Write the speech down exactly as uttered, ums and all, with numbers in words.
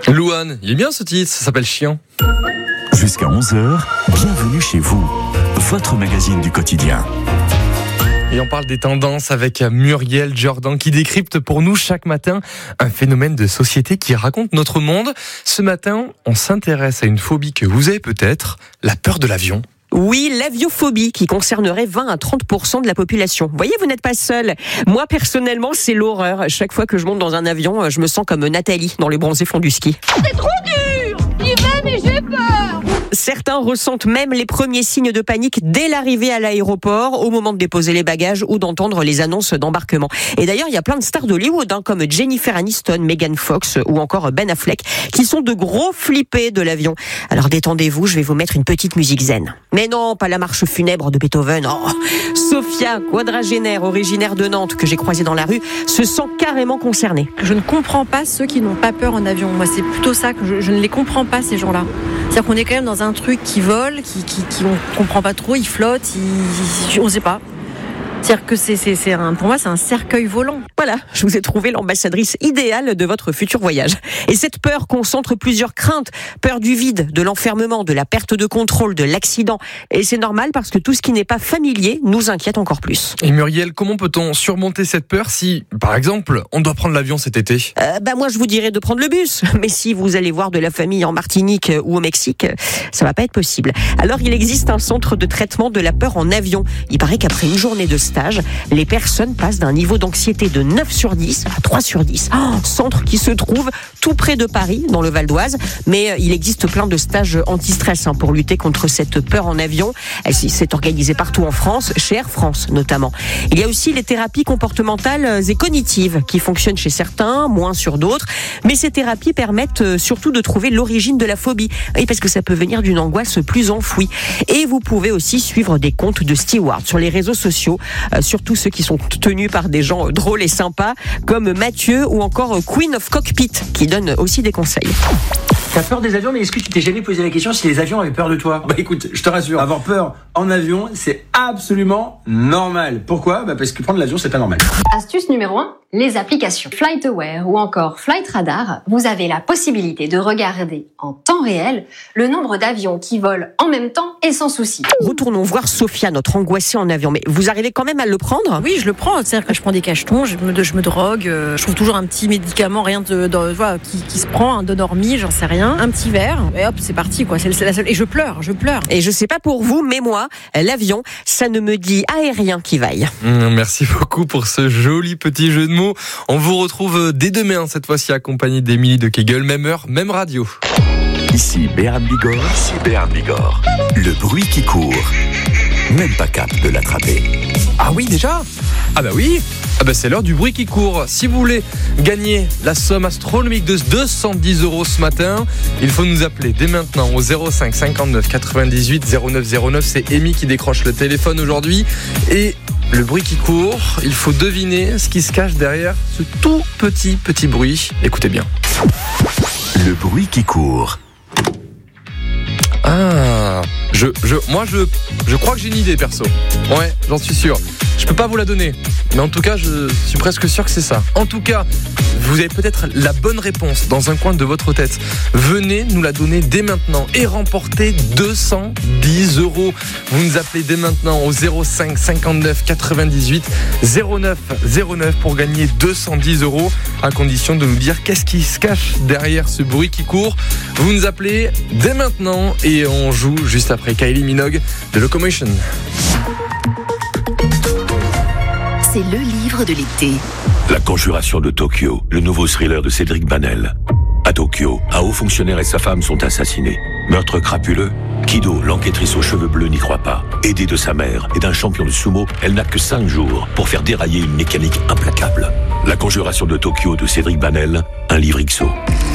Louane, il est bien ce titre, ça s'appelle Chien. Jusqu'à onze heures, bienvenue chez vous, votre magazine du quotidien. Et on parle des tendances avec Muriel Jourdan qui décrypte pour nous chaque matin un phénomène de société qui raconte notre monde. Ce matin, on s'intéresse à une phobie que vous avez peut-être, la peur de l'avion. Oui, l'aviophobie qui concernerait vingt à trente pour cent de la population. Vous voyez, vous n'êtes pas seul. Moi, personnellement, c'est l'horreur. Chaque fois que je monte dans un avion, je me sens comme Nathalie dans les bronzés fonds du ski. C'est trop dur! J'y vais, mais j'ai peur! Certains ressentent même les premiers signes de panique dès l'arrivée à l'aéroport, au moment de déposer les bagages ou d'entendre les annonces d'embarquement. Et d'ailleurs, il y a plein de stars d'Hollywood, hein, comme Jennifer Aniston, Megan Fox ou encore Ben Affleck, qui sont de gros flippés de l'avion. Alors détendez-vous, je vais vous mettre une petite musique zen. Mais non, pas la marche funèbre de Beethoven. Oh. Sophia, quadragénaire, originaire de Nantes, que j'ai croisée dans la rue, se sent carrément concernée. Je ne comprends pas ceux qui n'ont pas peur en avion. Moi, c'est plutôt ça que je, je ne les comprends pas, ces gens-là. C'est-à-dire qu'on est quand même dans un truc qui vole, qui, qui, qui on comprend pas trop, il flotte, il, on sait pas. C'est-à-dire que c'est, c'est, c'est un, pour moi, c'est un cercueil volant. Voilà, je vous ai trouvé l'ambassadrice idéale de votre futur voyage. Et cette peur concentre plusieurs craintes. Peur du vide, de l'enfermement, de la perte de contrôle, de l'accident. Et c'est normal parce que tout ce qui n'est pas familier nous inquiète encore plus. Et Muriel, comment peut-on surmonter cette peur si, par exemple, on doit prendre l'avion cet été ? euh, Bah moi, je vous dirais de prendre le bus. Mais si vous allez voir de la famille en Martinique ou au Mexique, ça va pas être possible. Alors, il existe un centre de traitement de la peur en avion. Il paraît qu'après une journée de stage, les personnes passent d'un niveau d'anxiété de neuf sur dix à trois sur dix. Oh, centre qui se trouve tout près de Paris, dans le Val d'Oise. Mais il existe plein de stages anti-stress hein, pour lutter contre cette peur en avion. C'est organisé partout en France, chez Air France notamment. Il y a aussi les thérapies comportementales et cognitives qui fonctionnent chez certains, moins sur d'autres. Mais ces thérapies permettent surtout de trouver l'origine de la phobie. Oui, parce que ça peut venir d'une angoisse plus enfouie. Et vous pouvez aussi suivre des comptes de stewards sur les réseaux sociaux, euh, surtout ceux qui sont tenus par des gens drôles et sympas, comme Mathieu ou encore Queen of Cockpit, qui donne aussi des conseils. T'as peur des avions, mais est-ce que tu t'es jamais posé la question si les avions avaient peur de toi ? Bah écoute, je te rassure, avoir peur en avion, c'est absolument normal. Pourquoi ? Bah parce que prendre l'avion, c'est pas normal. Astuce numéro un, les applications. FlightAware ou encore Flight Radar, vous avez la possibilité de regarder en temps réel le nombre d'avions qui volent en même temps et sans souci. Retournons voir Sophia, notre angoissée en avion. Mais vous arrivez quand même à le prendre ? Oui, je le prends. C'est-à-dire que je prends des cachetons, je me, je me drogue, euh, je trouve toujours un petit médicament, rien de, de voilà, qui, qui se prend, un Donormi, j'en sais rien, un petit verre, et hop, c'est parti, quoi. C'est, c'est la seule. Et je pleure, je pleure. Et je sais pas pour vous, mais moi, l'avion, ça ne me dit aérien qui vaille. Mmh, merci beaucoup pour ce joli petit jeu de mots. On vous retrouve dès demain, cette fois-ci accompagné d'Émilie de Kegel, même heure, même radio. Ici Béarn Bigorre, ici Béarn Bigorre. Le bruit qui court. Même pas cap de l'attraper. Ah oui, déjà ? Ah bah oui, ah bah c'est l'heure du bruit qui court. Si vous voulez gagner la somme astronomique de deux cent dix euros ce matin, il faut nous appeler dès maintenant au zéro cinq cinquante-neuf quatre-vingt-dix-huit zéro neuf zéro neuf. C'est Amy qui décroche le téléphone aujourd'hui. Et le bruit qui court, il faut deviner ce qui se cache derrière ce tout petit, petit bruit. Écoutez bien. Le bruit qui court. Ah, je, je, moi je, je crois que j'ai une idée perso. Ouais, j'en suis sûr. Je peux pas vous la donner, mais en tout cas, je suis presque sûr que c'est ça. En tout cas, vous avez peut-être la bonne réponse dans un coin de votre tête. Venez nous la donner dès maintenant et remporter deux cent dix euros. Vous nous appelez dès maintenant au zéro cinq cinquante-neuf quatre-vingt-dix-huit zéro neuf zéro neuf pour gagner deux cent dix euros, à condition de nous dire qu'est-ce qui se cache derrière ce bruit qui court. Vous nous appelez dès maintenant et on joue juste après Kylie Minogue de Locomotion. C'est le livre de l'été. La Conjuration de Tokyo, le nouveau thriller de Cédric Banel. À Tokyo, un haut fonctionnaire et sa femme sont assassinés. Meurtre crapuleux, Kido, l'enquêtrice aux cheveux bleus, n'y croit pas. Aidée de sa mère et d'un champion de sumo, elle n'a que cinq jours pour faire dérailler une mécanique implacable. La Conjuration de Tokyo de Cédric Banel, un livre X O.